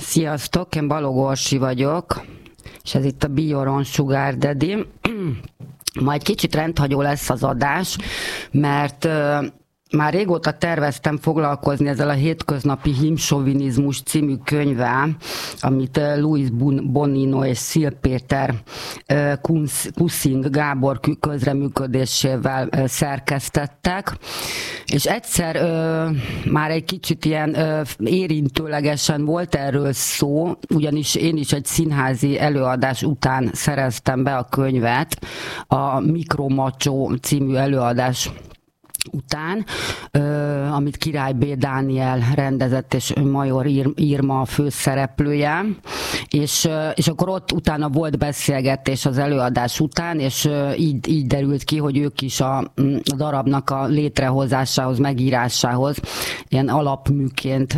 Sziasztok, én Balog Orsi vagyok, és ez itt a Bioron Sugar Daddy. Ma egy kicsit rendhagyó lesz az adás, mert már régóta terveztem foglalkozni ezzel a Hétköznapi hímsovinizmus című könyvvel, amit Louis Bonino és Szil Péter Kuszing Gábor közreműködésével szerkesztettek, és egyszer már egy kicsit ilyen érintőlegesen volt erről szó, ugyanis én is egy színházi előadás után szereztem be a könyvet, a Mikromacsó című előadás után, amit Király B. Dániel rendezett, és Major Irma a főszereplője, és akkor ott utána volt beszélgetés az előadás után, és így derült ki, hogy ők is a darabnak a létrehozásához, megírásához ilyen alapműként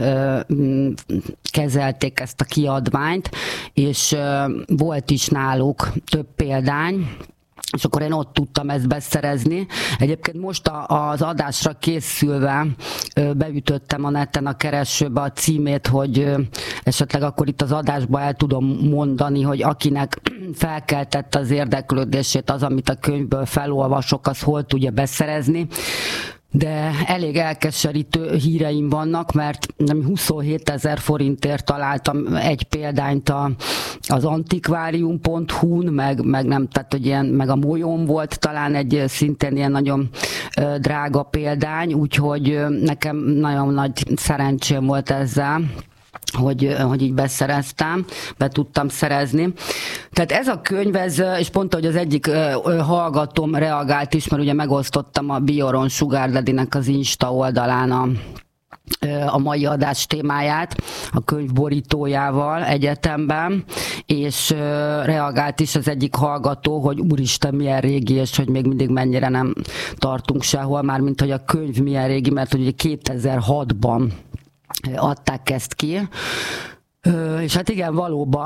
kezelték ezt a kiadványt, és volt is náluk több példány, és akkor én ott tudtam ezt beszerezni. Egyébként most az adásra készülve beütöttem a neten a keresőbe a címét, hogy esetleg akkor itt az adásba el tudom mondani, hogy akinek felkeltette az érdeklődését az, amit a könyvből felolvasok, az hol tudja beszerezni. De elég elkeserítő híreim vannak, mert 27 000 forintért találtam egy példányt az antikvárium.hu-n, meg nem, tehát hogy ilyen, meg a Molyón volt talán egy szintén ilyen nagyon drága példány, úgyhogy nekem nagyon nagy szerencsém volt ezzel, hogy így beszereztem, be tudtam szerezni. Tehát ez a könyv, és pont, hogy az egyik hallgatóm reagált is, mert ugye megosztottam a Bioron Sugar Daddy-nek az Insta oldalán a mai adás témáját, a könyv borítójával egyetemben, és reagált is az egyik hallgató, hogy úristen, milyen régi, és hogy még mindig mennyire nem tartunk sehol, mármint hogy a könyv milyen régi, mert ugye 2006-ban adták ezt ki. És hát igen,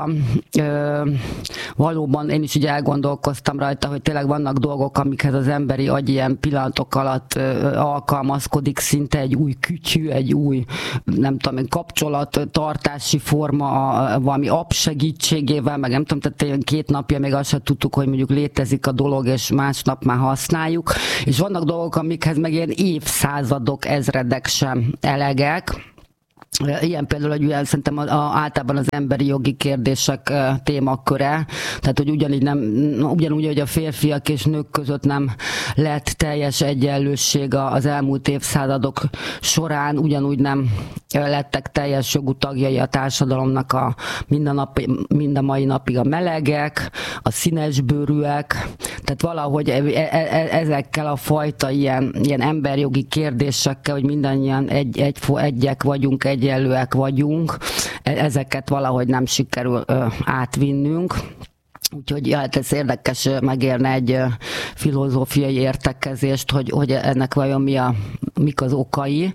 valóban én is ugye elgondolkoztam rajta, hogy tényleg vannak dolgok, amikhez az emberi agy ilyen pillanatok alatt alkalmazkodik, szinte egy új kütyű, egy új, nem tudom, kapcsolattartási forma, valami app segítségével, meg nem tudom, tehát 2 napja még azt sem tudtuk, hogy mondjuk létezik a dolog, és másnap már használjuk, és vannak dolgok, amikhez meg ilyen évszázadok, ezredek sem elegek. Ilyen például, hogy szerintem általában az emberi jogi kérdések témaköre, tehát hogy ugyanúgy, hogy a férfiak és nők között nem lett teljes egyenlőség az elmúlt évszázadok során, ugyanúgy nem lettek teljes jogú tagjai a társadalomnak mind a mai napig a melegek, a színesbőrűek, tehát valahogy ezekkel a fajta ilyen emberjogi kérdésekkel, hogy mindannyian egyek vagyunk, egyenlőek vagyunk, ezeket valahogy nem sikerül átvinnünk. Úgyhogy hát ez érdekes, megérne egy filozófiai értekezést, hogy ennek vajon mik az okai.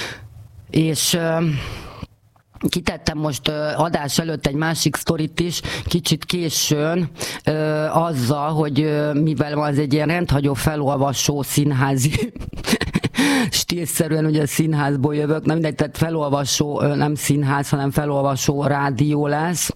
És kitettem most adás előtt egy másik sztorit is, kicsit későn, azzal, hogy mivel az egy ilyen rendhagyó felolvasó színházi stílszerűen ugye a színházból jövök, nem mindegy, tehát felolvasó, nem színház, hanem felolvasó rádió lesz,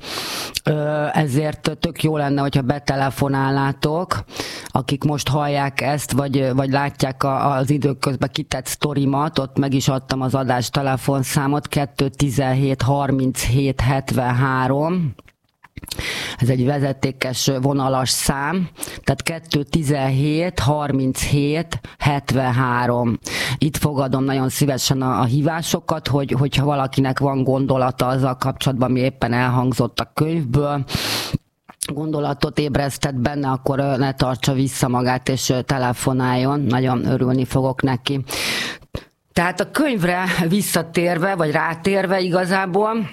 ezért tök jó lenne, hogyha betelefonálnátok, akik most hallják ezt, vagy látják az időközben kitett sztorimat, ott meg is adtam az adás telefonszámot, 217 37 73, ez egy vezetékes vonalas szám, tehát 217 37 73. Itt fogadom nagyon szívesen a hívásokat, hogyha valakinek van gondolata azzal kapcsolatban, ami éppen elhangzott a könyvből, gondolatot ébresztett benne, akkor ne tartsa vissza magát és telefonáljon, nagyon örülni fogok neki. Tehát a könyvre visszatérve, vagy rátérve igazából,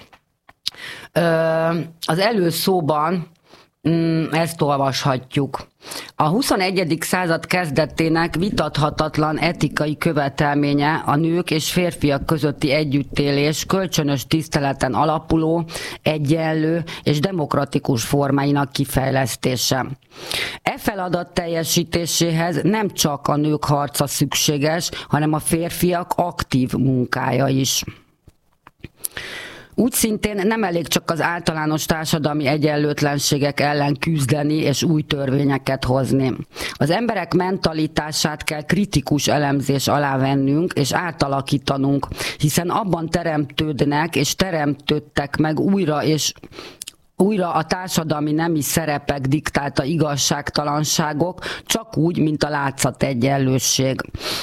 az előszóban ezt olvashatjuk. A 21. század kezdetének vitathatatlan etikai követelménye a nők és férfiak közötti együttélés kölcsönös tiszteleten alapuló, egyenlő és demokratikus formáinak kifejlesztése. E feladat teljesítéséhez nem csak a nők harca szükséges, hanem a férfiak aktív munkája is. Úgy szintén nem elég csak az általános társadalmi egyenlőtlenségek ellen küzdeni és új törvényeket hozni. Az emberek mentalitását kell kritikus elemzés alá vennünk és átalakítanunk, hiszen abban teremtődnek és teremtődtek meg újra a társadalmi nemi szerepek diktálta igazságtalanságok, csak úgy, mint a látszategyenlőség.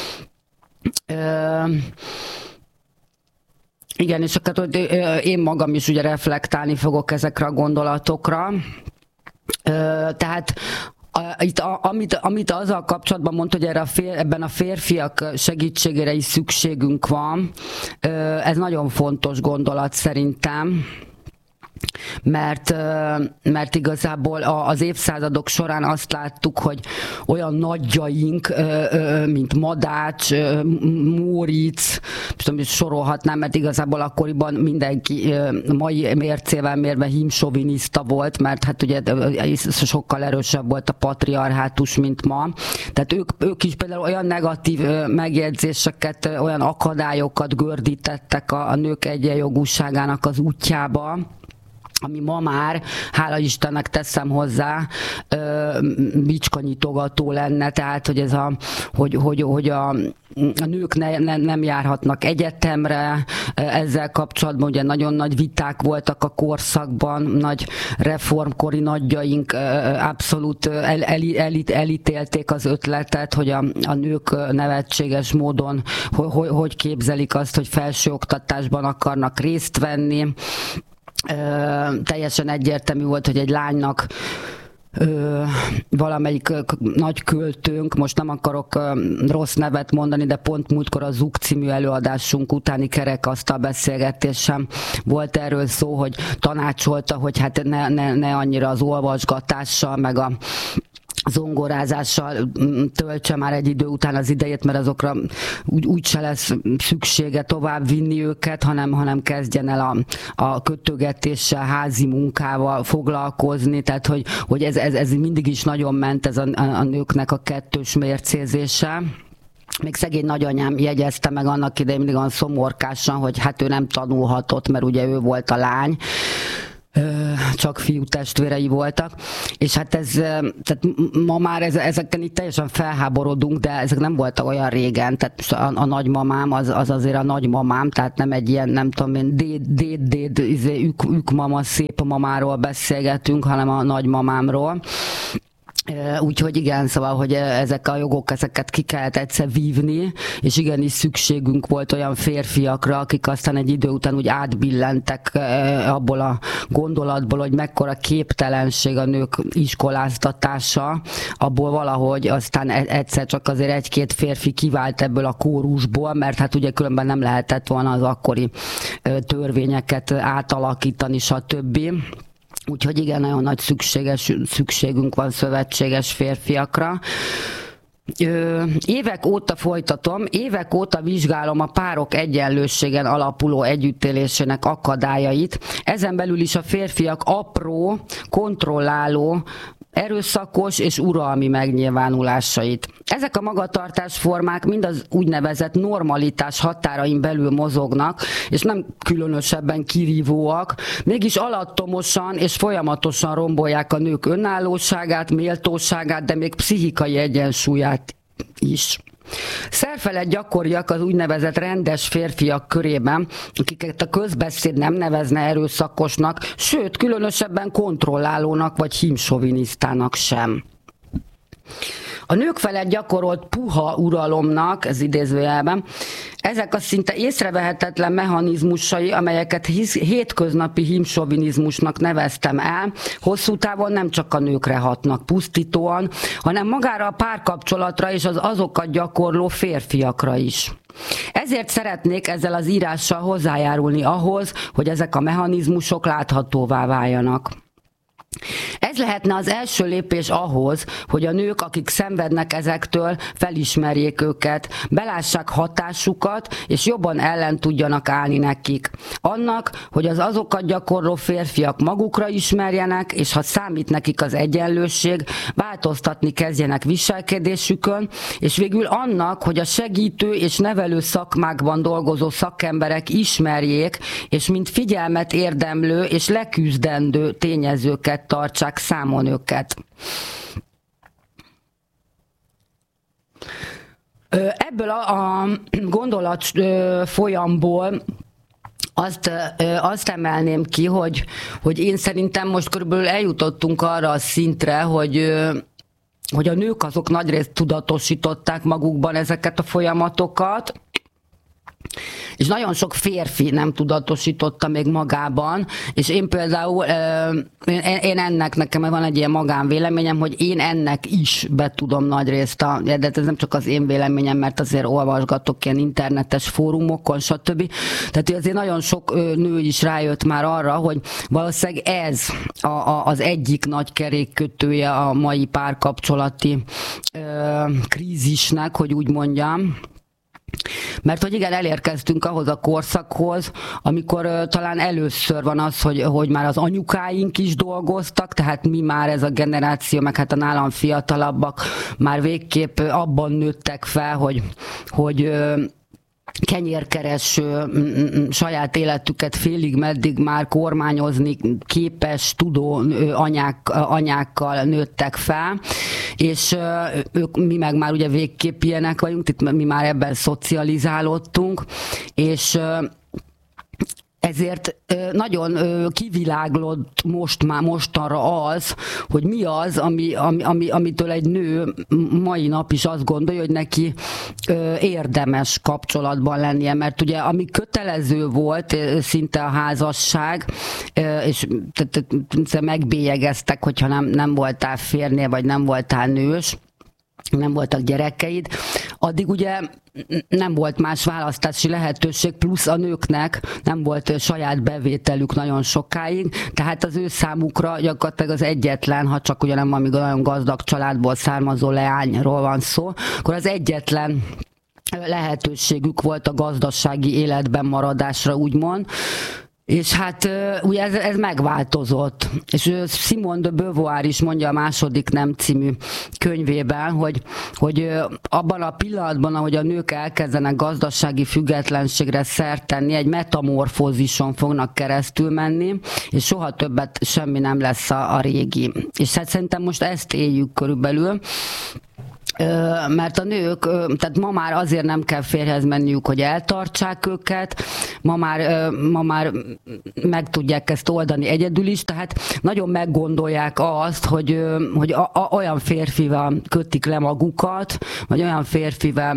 Igen, és akkor én magam is ugye reflektálni fogok ezekre a gondolatokra. Tehát amit azzal kapcsolatban mondta, hogy ebben a férfiak segítségére is szükségünk van, ez nagyon fontos gondolat szerintem. Mert igazából az évszázadok során azt láttuk, hogy olyan nagyjaink, mint Madács, Móricz, sorolhatnám, mert igazából akkoriban mindenki mai mércével mérve hímsoviniszta volt, mert hát ugye sokkal erősebb volt a patriarhátus, mint ma. Tehát ők is például olyan negatív megjegyzéseket, olyan akadályokat gördítettek a nők egyenjogúságának az útjába, ami ma már, hála Istennek teszem hozzá, bicskanyitogató lenne, tehát hogy a nők nem járhatnak egyetemre, ezzel kapcsolatban ugye nagyon nagy viták voltak a korszakban, nagy reformkori nagyjaink abszolút elítélték az ötletet, hogy a nők nevetséges módon hogy képzelik azt, hogy felsőoktatásban akarnak részt venni. Teljesen egyértelmű volt, hogy egy lánynak valamelyik nagy költőnk, most nem akarok rossz nevet mondani, de pont múltkor a Zug című előadásunk utáni kerekasztal beszélgetésem volt erről szó, hogy tanácsolta, hogy hát ne annyira az olvasgatással, meg a zongorázással töltse már egy idő után az idejét, mert azokra úgyse lesz szüksége tovább vinni őket, hanem kezdjen el a kötögetéssel, házi munkával foglalkozni, tehát hogy ez mindig is nagyon ment, ez a nőknek a kettős mércézése. Még szegény nagyanyám jegyezte meg annak idején mindig olyan szomorkásan, hogy hát ő nem tanulhatott, mert ugye ő volt a lány, csak fiú testvérei voltak, és hát tehát ma már ezeken itt teljesen felháborodunk, de ezek nem voltak olyan régen, tehát a nagymamám az azért a nagymamám, tehát nem egy ilyen, nem tudom én, mama, szép mamáról beszélgetünk, hanem a nagymamámról. Úgyhogy igen, szóval, hogy ezek a jogok, ezeket ki kellett egyszer vívni, és igenis szükségünk volt olyan férfiakra, akik aztán egy idő után úgy átbillentek abból a gondolatból, hogy mekkora képtelenség a nők iskoláztatása, abból valahogy aztán egyszer csak azért egy-két férfi kivált ebből a kórusból, mert hát ugye különben nem lehetett volna az akkori törvényeket átalakítani, stb. Úgyhogy igen, nagyon nagy szükségünk van szövetséges férfiakra. Évek óta vizsgálom a párok egyenlőségen alapuló együttélésének akadályait, ezen belül is a férfiak apró, kontrolláló, erőszakos és uralmi megnyilvánulásait. Ezek a magatartásformák mind az úgynevezett normalitás határain belül mozognak, és nem különösebben kirívóak, mégis alattomosan és folyamatosan rombolják a nők önállóságát, méltóságát, de még pszichikai egyensúlyát is. Szerfelett gyakoriak az úgynevezett rendes férfiak körében, akiket a közbeszéd nem nevezne erőszakosnak, sőt, különösebben kontrollálónak vagy hímsovinisztának sem. A nők felett gyakorolt puha uralomnak, ez idézőjelben, ezek a szinte észrevehetetlen mechanizmusai, amelyeket hétköznapi hímsovinizmusnak neveztem el, hosszú távon nem csak a nőkre hatnak pusztítóan, hanem magára a párkapcsolatra és az azokat gyakorló férfiakra is. Ezért szeretnék ezzel az írással hozzájárulni ahhoz, hogy ezek a mechanizmusok láthatóvá váljanak. ez lehetne az első lépés ahhoz, hogy a nők, akik szenvednek ezektől, felismerjék őket, belássák hatásukat, és jobban ellen tudjanak állni nekik. Annak, hogy az azokat gyakorló férfiak magukra ismerjenek, és ha számít nekik az egyenlőség, változtatni kezdjenek viselkedésükön, és végül annak, hogy a segítő és nevelő szakmákban dolgozó szakemberek ismerjék, és mint figyelmet érdemlő és leküzdendő tényezőket tartsák számon őket. Ebből a gondolat folyamból azt emelném ki, hogy én szerintem most körülbelül eljutottunk arra a szintre, hogy a nők azok nagyrészt tudatosították magukban ezeket a folyamatokat, és nagyon sok férfi nem tudatosította még magában, és én például, én ennek, nekem van egy ilyen magánvéleményem, hogy én ennek is betudom nagyrészt, de ez nem csak az én véleményem, mert azért olvasgatok ilyen internetes fórumokon, stb. Tehát azért nagyon sok nő is rájött már arra, hogy valószínűleg ez az egyik nagy kerékkötője a mai párkapcsolati krízisnek, hogy úgy mondjam. Mert hogy igen, elérkeztünk ahhoz a korszakhoz, amikor talán először van az, hogy már az anyukáink is dolgoztak, tehát mi már ez a generáció, meg hát a nálam fiatalabbak már végképp abban nőttek fel, hogy kenyérkereső, saját életüket félig meddig már kormányozni képes, tudó anyákkal nőttek fel, és mi meg már ugye végképp ilyenek vagyunk, itt mi már ebben szocializálódtunk, és ezért nagyon kiviláglott mostanra az, hogy mi az, amitől egy nő mai nap is azt gondolja, hogy neki érdemes kapcsolatban lennie, mert ugye ami kötelező volt szinte a házasság, és megbélyegeztek, hogyha nem voltál férnél, vagy nem voltál nős, nem voltak gyerekeid, addig ugye nem volt más választási lehetőség, plusz a nőknek nem volt saját bevételük nagyon sokáig, tehát az ő számukra gyakorlatilag az egyetlen, ha csak ugye nem valami nagyon gazdag családból származó leányról van szó, akkor az egyetlen lehetőségük volt a gazdasági életben maradásra, úgymond. És hát ugye ez megváltozott. És Simone de Beauvoir is mondja a Második nem című könyvében, hogy abban a pillanatban, ahogy a nők elkezdenek gazdasági függetlenségre szert tenni, egy metamorfózison fognak keresztül menni, és soha többet semmi nem lesz a régi. És hát szerintem most ezt éljük körülbelül, mert a nők, tehát ma már azért nem kell férjhez menniük, hogy eltartsák őket, ma már meg tudják ezt oldani egyedül is, tehát nagyon meggondolják azt, hogy olyan férfival kötik le magukat, vagy olyan férfival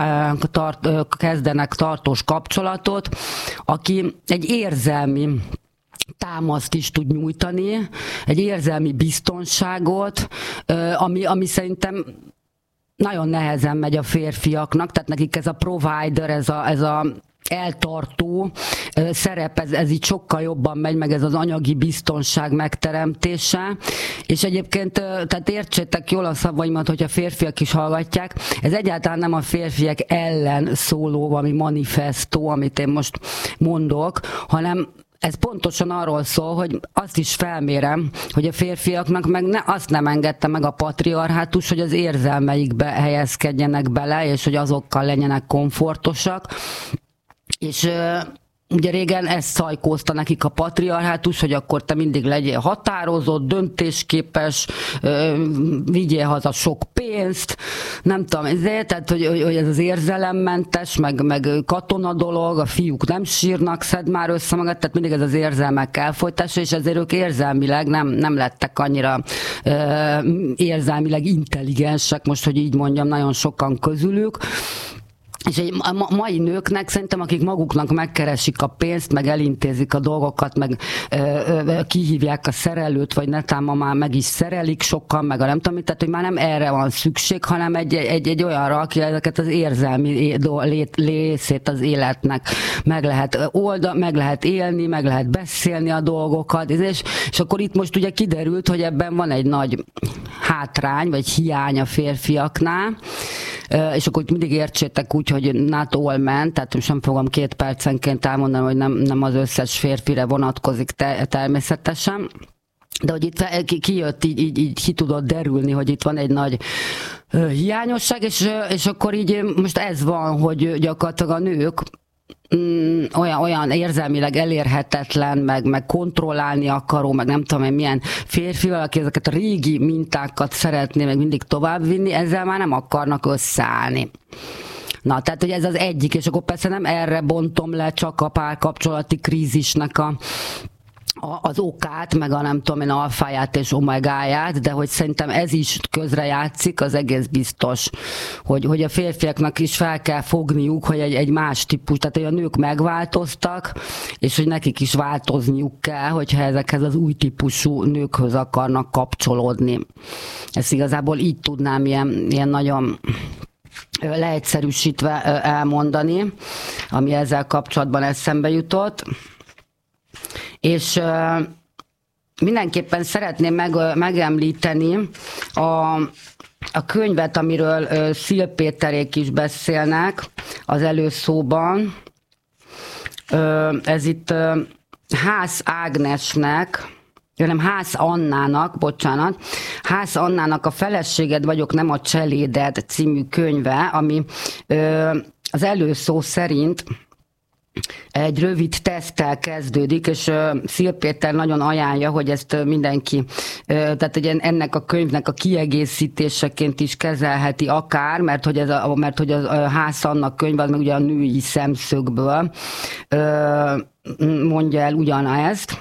kezdenek tartós kapcsolatot, aki egy érzelmi támaszt is tud nyújtani, egy érzelmi biztonságot, ami szerintem nagyon nehezen megy a férfiaknak, tehát nekik ez a provider, ez a eltartó szerep, ez így sokkal jobban megy, meg ez az anyagi biztonság megteremtése, és egyébként, tehát értsétek jól a szavaimat, hogyha férfiak is hallgatják, ez egyáltalán nem a férfiak ellen szóló valami manifestó, amit én most mondok, hanem ez pontosan arról szól, hogy azt is felmérem, hogy a férfiaknak meg azt nem engedte meg a patriarhátus, hogy az érzelmeikbe helyezkedjenek bele, és hogy azokkal legyenek komfortosak. És ugye régen ezt szajkózta nekik a patriarhátus, hogy akkor te mindig legyél határozott, döntésképes, vigyél haza sok pénzt, nem tudom, tehát hogy ez az érzelemmentes, meg katona dolog, a fiúk nem sírnak, szedd már össze magad, tehát mindig ez az érzelmek elfolytása, és ezért ők érzelmileg nem lettek annyira érzelmileg intelligensek, most, hogy így mondjam, nagyon sokan közülük. és egy mai nőknek szerintem, akik maguknak megkeresik a pénzt, meg elintézik a dolgokat, meg kihívják a szerelőt, vagy netán ma már meg is szerelik sokan, meg a nem tudom, tehát hogy már nem erre van szükség, hanem egy olyanra, aki ezeket az érzelmi részét az életnek meg lehet élni, meg lehet beszélni a dolgokat, és akkor itt most ugye kiderült, hogy ebben van egy nagy hátrány, vagy hiány a férfiaknál, és akkor mindig értsétek úgy, hogy not all men, tehát most nem fogom 2 percenként elmondani, hogy nem az összes férfire vonatkozik természetesen, de hogy itt kijött, így ki tudott derülni, hogy itt van egy nagy hiányosság, és akkor így most ez van, hogy gyakorlatilag a nők olyan érzelmileg elérhetetlen, meg kontrollálni akaró, meg nem tudom én milyen férfival, aki ezeket a régi mintákat szeretné meg mindig továbbvinni, ezzel már nem akarnak összeállni. Na, tehát, hogy ez az egyik, és akkor persze nem erre bontom le csak a párkapcsolati krízisnek az okát, meg a nem tudom én alfáját és omegáját, de hogy szerintem ez is közrejátszik, az egész biztos, hogy a férfiaknak is fel kell fogniuk, hogy egy más típus, tehát hogy a nők megváltoztak, és hogy nekik is változniuk kell, hogyha ezekhez az új típusú nőkhöz akarnak kapcsolódni. Ezt igazából így tudnám ilyen nagyon leegyszerűsítve elmondani, ami ezzel kapcsolatban eszembe jutott. És mindenképpen szeretném megemlíteni a könyvet, amiről Szil Péterék is beszélnek az előszóban. Ez itt Hász Ágnesnek, Hász Annának, bocsánat, Hász Annának a Feleséged vagyok, nem a cseléded című könyve, ami az előszó szerint egy rövid teszttel kezdődik, és Szil Péter nagyon ajánlja, hogy ezt mindenki, tehát hogy ennek a könyvnek a kiegészítéseként is kezelheti akár, mert hogy a Hász Anna könyv az meg ugye a női szemszögből mondja el ugyanezt.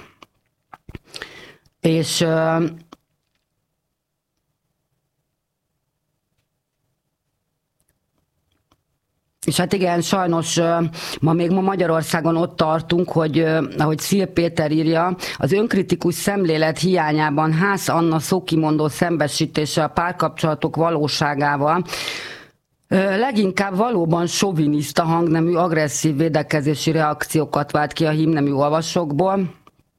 És hát igen, sajnos ma Magyarországon ott tartunk, hogy ahogy Szil Péter írja, az önkritikus szemlélet hiányában Hász Anna szókimondó szembesítése a párkapcsolatok valóságával leginkább valóban soviniszta hangnemű, agresszív védekezési reakciókat vált ki a hímnemű olvasókból.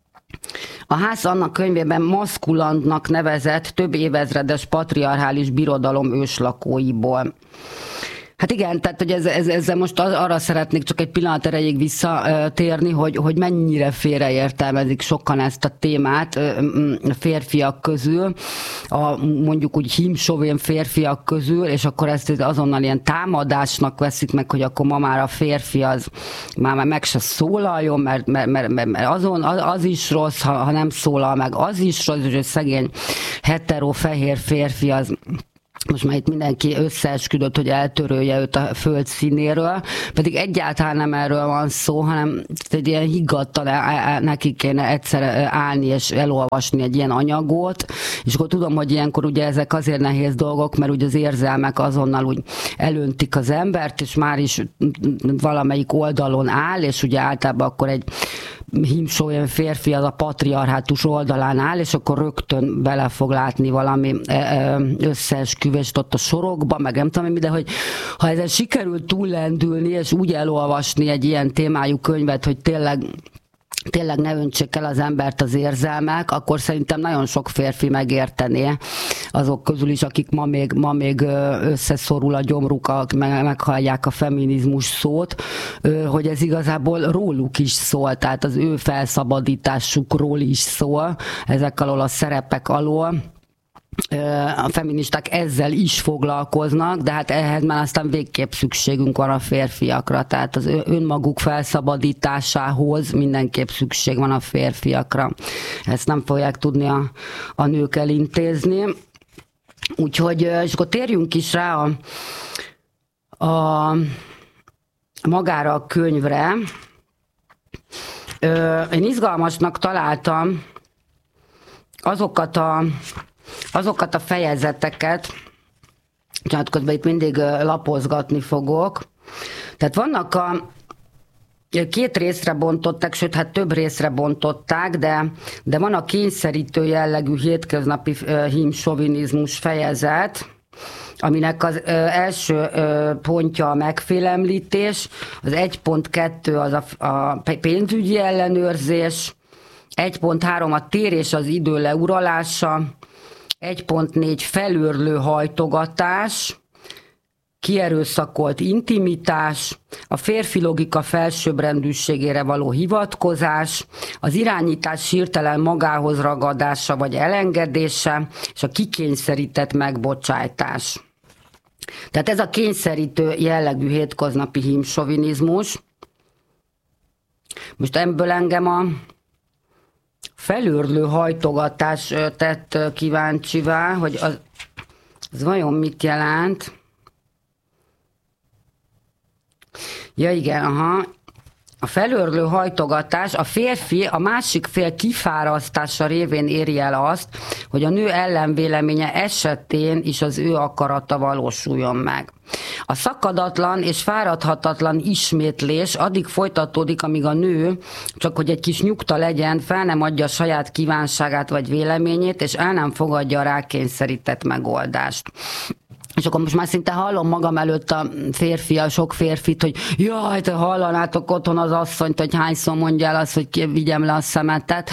A Hász Anna könyvében maszkulandnak nevezett több évezredes patriarchális birodalom őslakóiból. Hát igen, tehát hogy ezzel most arra szeretnék csak egy pillanat erejéig visszatérni, hogy mennyire félreértelmezik sokan ezt a témát a férfiak közül, mondjuk úgy hímsovén férfiak közül, és akkor ezt azonnal ilyen támadásnak veszik meg, hogy akkor ma már a férfi az már meg se szólaljon, mert az is rossz, ha nem szólal meg, az is rossz, hogy szegény hetero fehér férfi az most már itt mindenki összeesküdött, hogy eltörölje őt a föld színéről, pedig egyáltalán nem erről van szó, hanem egy ilyen higgadtan neki kéne egyszer állni és elolvasni egy ilyen anyagot, és akkor tudom, hogy ilyenkor ugye ezek azért nehéz dolgok, mert ugye az érzelmek azonnal úgy elöntik az embert, és már is valamelyik oldalon áll, és ugye általában akkor egy hímsovén férfi az a patriarhátus oldalán áll, és akkor rögtön bele fog látni valami összeesküvést ott a sorokba, meg nem tudom mi, de hogy ha ezen sikerül túllendülni, és úgy elolvasni egy ilyen témájú könyvet, hogy tényleg ne öntsék el az embert az érzelmek, akkor szerintem nagyon sok férfi megértené azok közül is, akik ma még összeszorul a gyomruk, meghallják a feminizmus szót, hogy ez igazából róluk is szól, tehát az ő felszabadításukról is szól, ezek alól a szerepek alól. A feministák ezzel is foglalkoznak, de hát ehhez már aztán végképp szükségünk van a férfiakra, tehát az önmaguk felszabadításához mindenképp szükség van a férfiakra. Ezt nem fogják tudni a nők elintézni. Úgyhogy, és akkor térjünk is rá a magára a könyvre. Én izgalmasnak találtam azokat a fejezeteket, tehát közben itt mindig lapozgatni fogok, Tehát vannak két részre bontották, sőt, hát több részre bontották, de van a kényszerítő jellegű hétköznapi hímsovinizmus fejezet, aminek az első pontja a megfélemlítés, az 1.2 az a pénzügyi ellenőrzés, 1.3 a térés az idő leuralása, 1.4 felőrlő hajtogatás, kierőszakolt intimitás, a férfi logika felsőbbrendűségére való hivatkozás, az irányítás hirtelen magához ragadása vagy elengedése, és a kikényszerített megbocsájtás. Tehát ez a kényszerítő jellegű hétköznapi hímsovinizmus. Most ebből engem a felőrlő hajtogatás tett kíváncsivá, hogy az vajon mit jelent. Ja igen, aha. A felőrlő hajtogatás a férfi a másik fél kifárasztása révén éri el azt, hogy a nő ellenvéleménye esetén is az ő akarata valósuljon meg. A szakadatlan és fáradhatatlan ismétlés addig folytatódik, amíg a nő, csak hogy egy kis nyugta legyen, fel nem adja a saját kívánságát vagy véleményét, és el nem fogadja a rákényszerített megoldást. És akkor most már szinte hallom magam előtt a sok férfit, hogy jaj, te hallanátok otthon az asszonyt, hogy hányszor mondjál azt, hogy vigyem le a szemetet.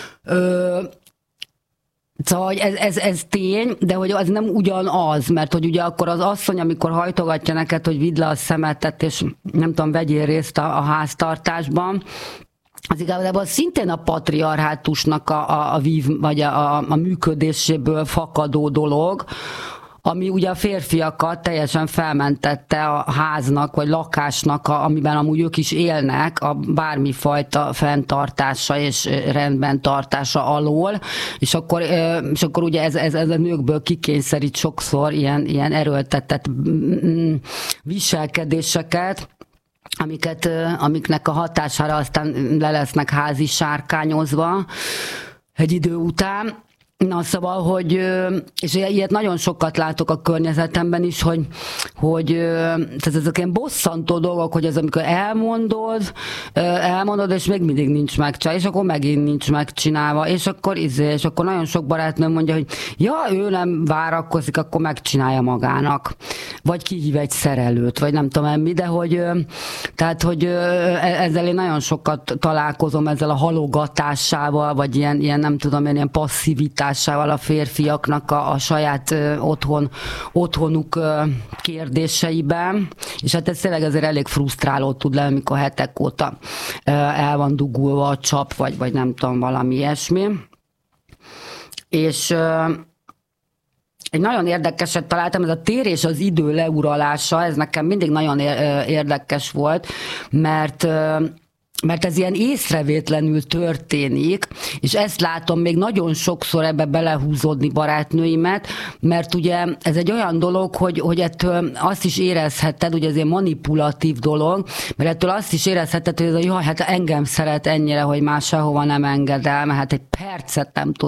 Szóval ez tény, de hogy az nem ugyanaz, mert hogy ugye akkor az asszony, amikor hajtogatja neked, hogy vidd le a szemetet, és nem tudom, vegyél részt a háztartásban, az igazából szintén a patriarhátusnak a működéséből fakadó dolog, ami ugye a férfiakat teljesen felmentette a háznak, vagy lakásnak, amiben amúgy ők is élnek, a bármifajta fenntartása és rendben tartása alól, és akkor ugye ez a nőkből kikényszerít sokszor ilyen erőltetett viselkedéseket, amiknek a hatására aztán le lesznek házi sárkányozva egy idő után. Na szóval, hogy, és ilyet nagyon sokat látok a környezetemben is, hogy tehát ezek ilyen bosszantó dolgok, hogy ez amikor elmondod, és még mindig nincs megcsinálva, és akkor megint nincs megcsinálva, és akkor nagyon sok barátnőm mondja, hogy ja, ő nem várakozik, akkor megcsinálja magának. Vagy kihív egy szerelőt, vagy nem tudom mi, de hogy tehát, hogy ezzel én nagyon sokat találkozom, ezzel a halogatásával, vagy ilyen nem tudom, ilyen passzivitásával a férfiaknak a saját otthonuk kérdéseiben, és hát ez tényleg azért elég frusztráló tud lenni, amikor hetek óta el van dugulva a csap, vagy nem tudom, valami ilyesmi. És egy nagyon érdekeset találtam, ez a térés az idő leuralása, ez nekem mindig nagyon érdekes volt, mert ez ilyen észrevétlenül történik, és ezt látom még nagyon sokszor ebbe belehúzódni barátnőimet, mert ugye ez egy olyan dolog, hogy ettől azt is érezheted, ugye ez egy manipulatív dolog, mert ettől azt is érezheted, hogy hát engem szeret ennyire, hogy máshova nem enged el, mert hát egy percet nem tud